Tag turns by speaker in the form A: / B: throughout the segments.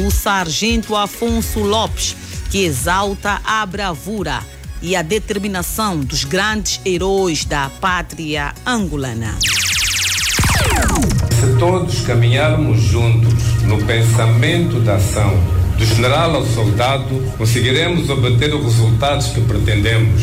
A: do Sargento Afonso Lopes, que exalta a bravura e a determinação dos grandes heróis da pátria angolana.
B: Se todos caminharmos juntos no pensamento da ação, do general ao soldado, conseguiremos obter os resultados que pretendemos.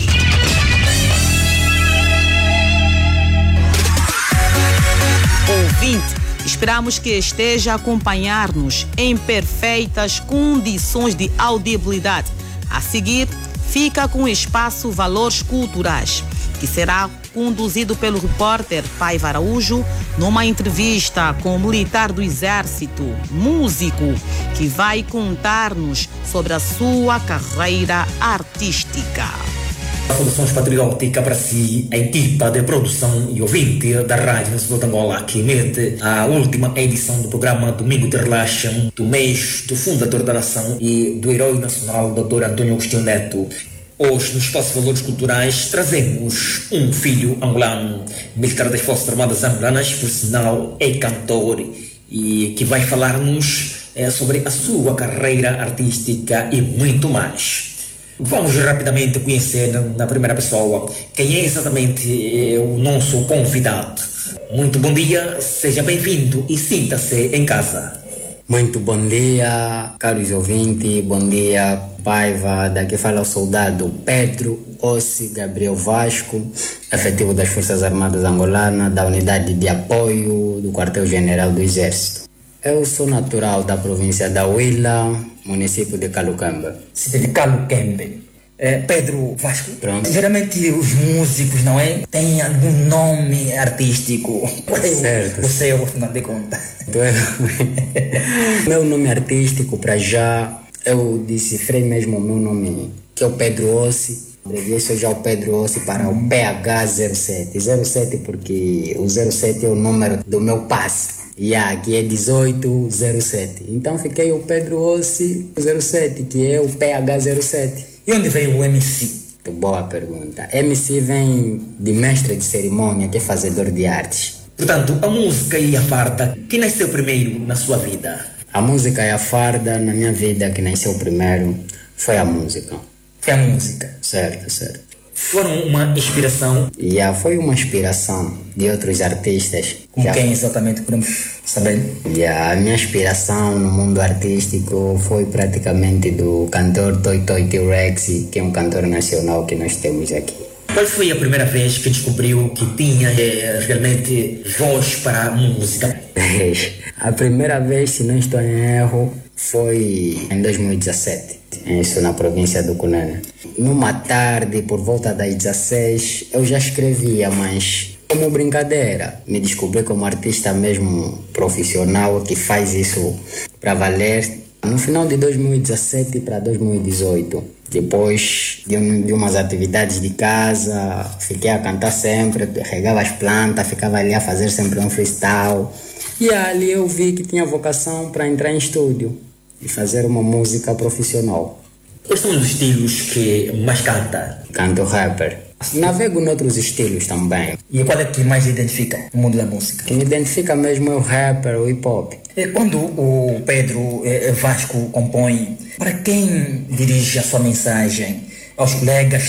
A: Ouvinte, esperamos que esteja a acompanhar-nos em perfeitas condições de audibilidade. A seguir, fica com o espaço Valores Culturais, que será conduzido pelo repórter Paiva Araújo numa entrevista com o militar do Exército, músico, que vai contar-nos sobre a sua carreira artística.
C: Saudações patriótica para si, a equipa de produção e ouvinte da Rádio Nacional de Angola, que emite a última edição do programa Domingo de Relaxam, do mês do fundador da nação e do herói nacional, Dr. Antônio Agostinho Neto. Hoje, no Espaço Valores Culturais, trazemos um filho angolano, militar das Forças Armadas Angolanas, por sinal é cantor, e que vai falar-nos sobre a sua carreira artística e muito mais. Vamos rapidamente conhecer na primeira pessoa quem é exatamente o nosso convidado. Muito bom dia, seja bem-vindo e sinta-se em casa.
D: Muito bom dia, caros ouvintes, bom dia, Paiva. Daqui fala o soldado Pedro Ossi Gabriel Vasco, efetivo das Forças Armadas Angolanas, da Unidade de Apoio do Quartel-General do Exército. Eu sou natural da província da Huila, município de Caluquembe.
C: Cidade de Caluquembe. Pedro Vasco.
D: Pronto.
C: Geralmente os músicos, não é? Têm algum nome artístico. Qual é
D: certo.
C: O seu, afinal de contas?
D: Meu nome artístico, para já, eu decifrei mesmo o meu nome, que é o Pedro Ossi. Abreviei já o Pedro Ossi para o PH07. 07 porque o 07 é o número do meu passe. Que é 1807. Então fiquei o Pedro Ossi 07, que é o PH07.
C: E onde veio o MC?
D: Boa pergunta. MC vem de mestre de cerimônia, que é fazedor de artes.
C: Portanto, a música e a farda, que nasceu primeiro na sua vida?
D: A música e a farda, na minha vida, que nasceu primeiro, foi a música.
C: Foi a música?
D: Certo.
C: Foram uma inspiração?
D: Foi uma inspiração de outros artistas.
C: Como quem exatamente, podemos saber?
D: A minha inspiração no mundo artístico foi praticamente do cantor Toy Toy T-Rex, que é um cantor nacional que nós temos aqui.
C: Qual foi a primeira vez que descobriu que tinha realmente voz para a música?
D: A primeira vez, se não estou em erro, foi em 2017. Isso na província do Cunene. Numa tarde, por volta das 16, eu já escrevia, mas como brincadeira. Me descobri como artista mesmo profissional que faz isso para valer. No final de 2017 para 2018, depois de umas atividades de casa, fiquei a cantar sempre, regava as plantas, ficava ali a fazer sempre um freestyle. E ali eu vi que tinha vocação para entrar em estúdio e fazer uma música profissional.
C: Quais são os estilos que mais canta?
D: Canto rapper. Navego noutros estilos também.
C: E qual é que mais identifica no mundo da música?
D: Que me identifica mesmo é o rapper, o hip hop.
C: Quando o Pedro Vasco compõe, para quem dirige a sua mensagem? Aos colegas,